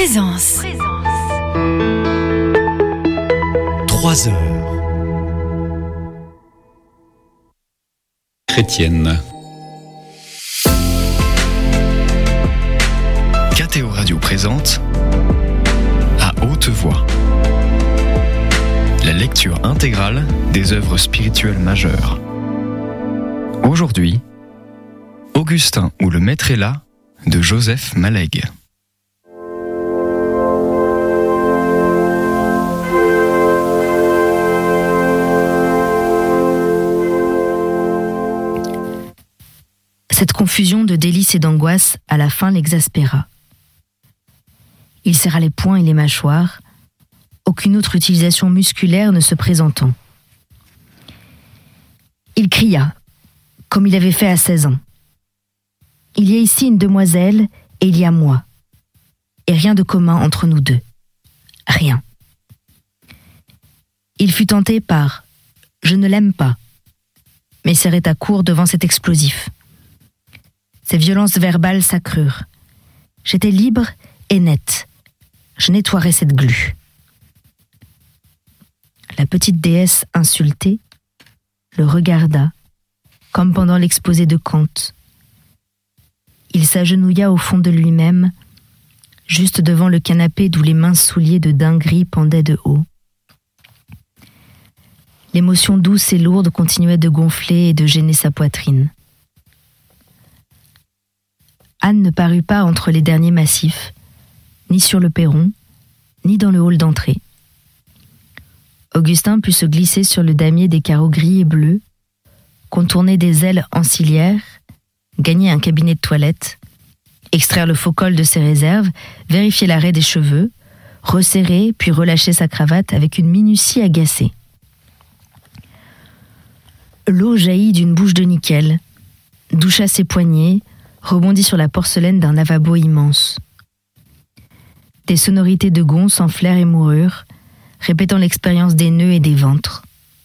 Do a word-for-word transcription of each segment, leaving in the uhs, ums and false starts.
Présence. Trois heures. Chrétienne. K T O Radio présente À haute voix la lecture intégrale des œuvres spirituelles majeures. Aujourd'hui, Augustin ou le Maître est là de Joseph Malegue. Cette confusion de délices et d'angoisse, à la fin, l'exaspéra. Il serra les poings et les mâchoires, aucune autre utilisation musculaire ne se présentant. Il cria, comme il avait fait à seize ans. Il y a ici une demoiselle et il y a moi, et rien de commun entre nous deux. Rien. Il fut tenté par « je ne l'aime pas », mais s'arrêta court devant cet explosif. Ces violences verbales s'accrurent. J'étais libre et nette. Je nettoierais cette glu. La petite déesse insultée le regarda, comme pendant l'exposé de Kant. Il s'agenouilla au fond de lui-même, juste devant le canapé d'où les minces souliers de dinguerie pendaient de haut. L'émotion douce et lourde continuait de gonfler et de gêner sa poitrine. Anne ne parut pas entre les derniers massifs, ni sur le perron, ni dans le hall d'entrée. Augustin put se glisser sur le damier des carreaux gris et bleus, contourner des ailes ancillaires, gagner un cabinet de toilette, extraire le faux col de ses réserves, vérifier l'arrêt des cheveux, resserrer puis relâcher sa cravate avec une minutie agacée. L'eau jaillit d'une bouche de nickel, doucha ses poignets, rebondit sur la porcelaine d'un lavabo immense. Des sonorités de gonds s'enflèrent et moururent, répétant l'expérience des nœuds et des ventres.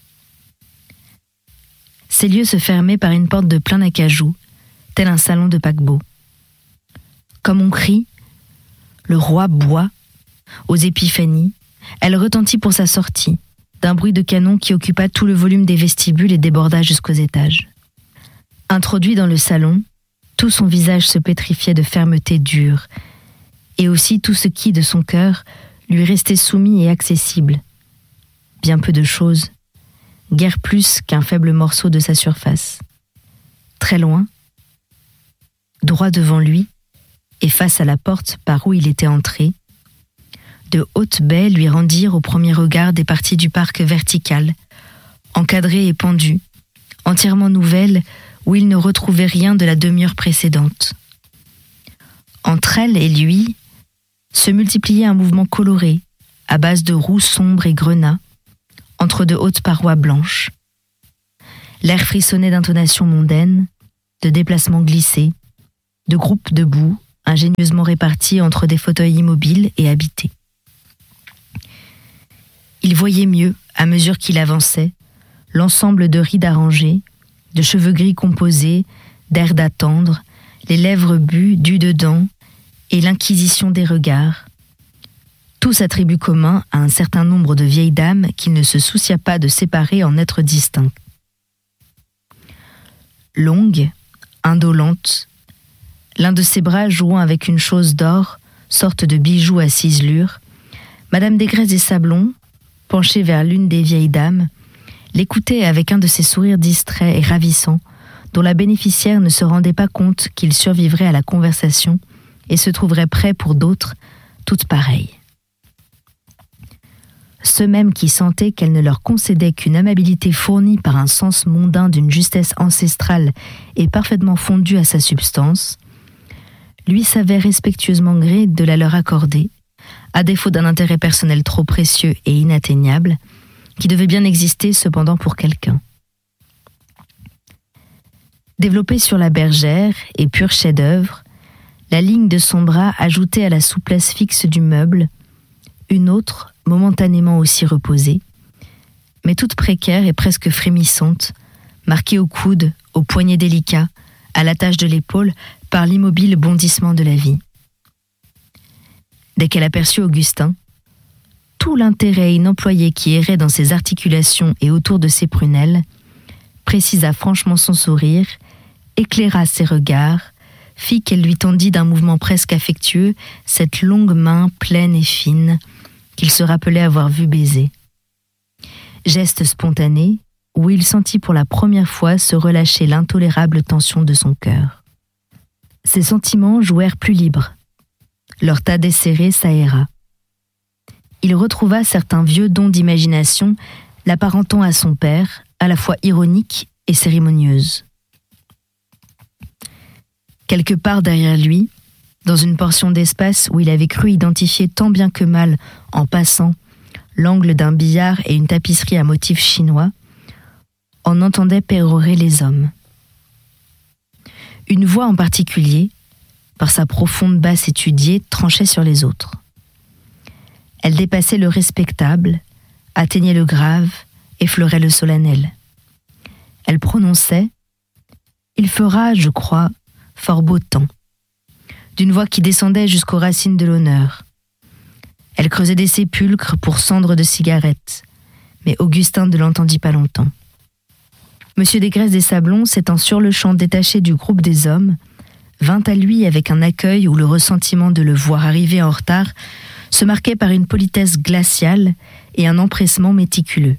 Ces lieux se fermaient par une porte de plein acajou, tel un salon de paquebot. Comme on crie, le roi boit, aux épiphanies, elle retentit pour sa sortie, d'un bruit de canon qui occupa tout le volume des vestibules et déborda jusqu'aux étages. Introduit dans le salon, tout son visage se pétrifiait de fermeté dure, et aussi tout ce qui, de son cœur, lui restait soumis et accessible. Bien peu de choses, guère plus qu'un faible morceau de sa surface. Très loin, droit devant lui, et face à la porte par où il était entré, de hautes baies lui rendirent au premier regard des parties du parc vertical, encadrées et pendues, entièrement nouvelles, où il ne retrouvait rien de la demi-heure précédente. Entre elle et lui, se multipliait un mouvement coloré, à base de roux sombres et grenats, entre de hautes parois blanches. L'air frissonnait d'intonations mondaines, de déplacements glissés, de groupes debout, ingénieusement répartis entre des fauteuils immobiles et habités. Il voyait mieux, à mesure qu'il avançait, l'ensemble de rides arrangées, de cheveux gris composés, d'air d'attendre, les lèvres bues du dedans et l'inquisition des regards. Tous attributs communs à un certain nombre de vieilles dames qu'il ne se soucia pas de séparer en êtres distincts. Longue, indolente, l'un de ses bras jouant avec une chose d'or, sorte de bijou à ciselure, Madame Desgrais et Sablon, penchée vers l'une des vieilles dames, l'écoutait avec un de ces sourires distraits et ravissants, dont la bénéficiaire ne se rendait pas compte qu'il survivrait à la conversation et se trouverait prêt pour d'autres, toutes pareilles. Ceux mêmes qui sentaient qu'elle ne leur concédait qu'une amabilité fournie par un sens mondain d'une justesse ancestrale et parfaitement fondue à sa substance, lui savait respectueusement gré de la leur accorder, à défaut d'un intérêt personnel trop précieux et inatteignable, qui devait bien exister cependant pour quelqu'un. Développée sur la bergère et pur chef-d'œuvre, la ligne de son bras ajoutait à la souplesse fixe du meuble une autre, momentanément aussi reposée, mais toute précaire et presque frémissante, marquée au coude, au poignet délicat, à l'attache de l'épaule, par l'immobile bondissement de la vie. Dès qu'elle aperçut Augustin, tout l'intérêt inemployé qui errait dans ses articulations et autour de ses prunelles précisa franchement son sourire, éclaira ses regards, fit qu'elle lui tendit d'un mouvement presque affectueux cette longue main pleine et fine qu'il se rappelait avoir vue baiser. Geste spontané où il sentit pour la première fois se relâcher l'intolérable tension de son cœur. Ses sentiments jouèrent plus libres. Leur tas desserré s'aéra. Il retrouva certains vieux dons d'imagination l'apparentant à son père, à la fois ironique et cérémonieuse. Quelque part derrière lui, dans une portion d'espace où il avait cru identifier tant bien que mal, en passant, l'angle d'un billard et une tapisserie à motifs chinois, on entendait pérorer les hommes. Une voix en particulier, par sa profonde basse étudiée, tranchait sur les autres. Elle dépassait le respectable, atteignait le grave, effleurait le solennel. Elle prononçait « Il fera, je crois, fort beau temps », d'une voix qui descendait jusqu'aux racines de l'honneur. Elle creusait des sépulcres pour cendres de cigarettes, mais Augustin ne l'entendit pas longtemps. Monsieur Desgresses des Sablons, s'étant sur le champ détaché du groupe des hommes, vint à lui avec un accueil où le ressentiment de le voir arriver en retard se marquait par une politesse glaciale et un empressement méticuleux.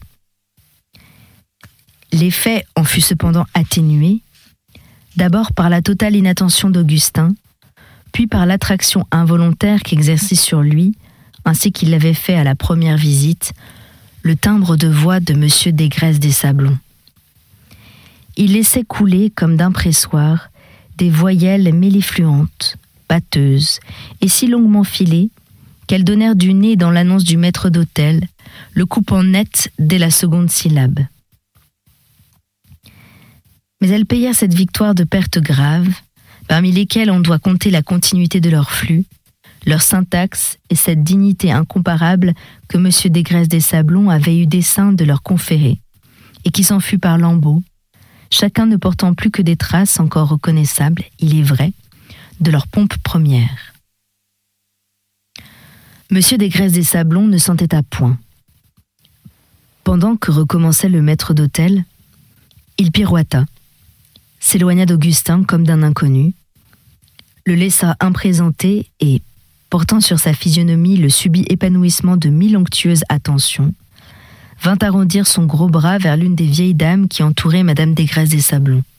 L'effet en fut cependant atténué, d'abord par la totale inattention d'Augustin, puis par l'attraction involontaire qu'exerçait sur lui, ainsi qu'il l'avait fait à la première visite, le timbre de voix de Monsieur Desgresses des Sablons. Il laissait couler, comme d'un pressoir, des voyelles mélifluentes, batteuses, et si longuement filées, qu'elles donnèrent du nez dans l'annonce du maître d'hôtel, le coupant net dès la seconde syllabe. Mais elles payèrent cette victoire de pertes graves, parmi lesquelles on doit compter la continuité de leur flux, leur syntaxe et cette dignité incomparable que Monsieur Desgresses des Sablons avait eu dessein de leur conférer, et qui s'en fut par lambeaux, chacun ne portant plus que des traces encore reconnaissables, il est vrai, de leur pompe première. Monsieur Desgresses des Sablons ne s'entêta point. Pendant que recommençait le maître d'hôtel, il pirouetta, s'éloigna d'Augustin comme d'un inconnu, le laissa imprésenté et, portant sur sa physionomie le subit épanouissement de mille onctueuses attentions, vint arrondir son gros bras vers l'une des vieilles dames qui entouraient Madame Desgresses des Sablons.